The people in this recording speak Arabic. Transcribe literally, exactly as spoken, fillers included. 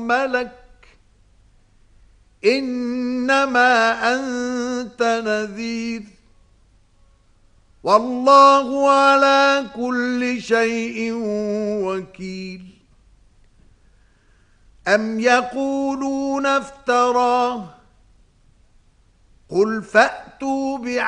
ملك إنما أنت نذير والله على كل شيء وكيل أم يقولون افتراه قل فأتوا بعلم